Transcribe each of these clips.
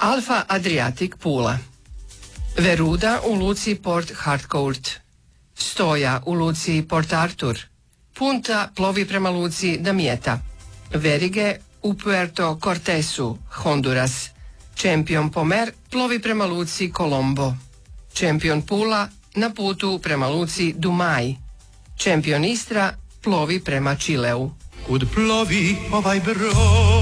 Alfa Adriatic Pula, Veruda u luci Port Harcourt, Stoja u luci Port Arthur, Punta plovi prema luci Damietta, Verige u Puerto Cortesu, Honduras, Champion Pomer plovi prema luci Colombo, Champion Pula na putu prema luci Dumai, Champion Istra plovi prema Čileu. Kud plovi ovaj brod.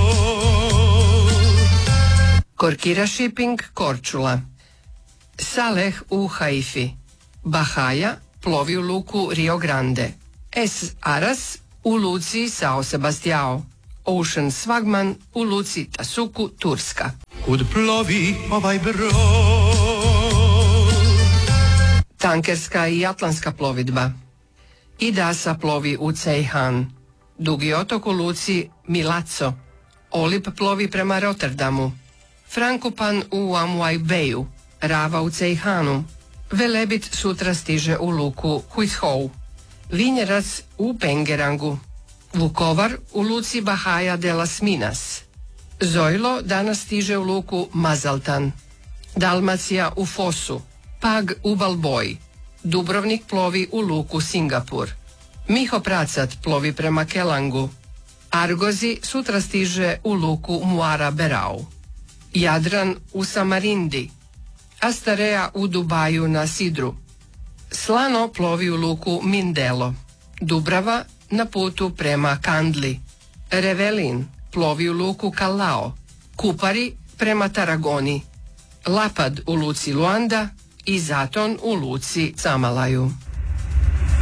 Korkira Shipping Korčula, Saleh u Haifi, Bahaja plovi u luku Rio Grande, S. Aras u luci Sao Sebastiao, Ocean Svagman u luci Tasuku, Turska. Kud plovi ovaj brod. Tankerska i atlantska plovidba. Idasa plovi u Ceyhan, Dugi otok u luci Milazzo, Olip plovi prema Rotterdamu, Frankopan u Amuai Bayu, Rava u Ceyhanu, Velebit sutra stiže u luku Huizhou, Vinjerac u Pengerangu, Vukovar u luci Bahaja de las Minas, Zojlo danas stiže u luku Mazaltan, Dalmacija u Fosu, Pag u Balboji, Dubrovnik plovi u luku Singapur, Miho Pracat plovi prema Kelangu, Argozi sutra stiže u luku Muara Berau, Jadran u Samarindi, Astarea u Dubaju na Sidru, Slano plovi u luku Mindelo, Dubrava na putu prema Kandli, Revelin plovi u luku Callao, Kupari prema Taragoni, Lapad u luci Luanda i Zaton u luci Samalaju.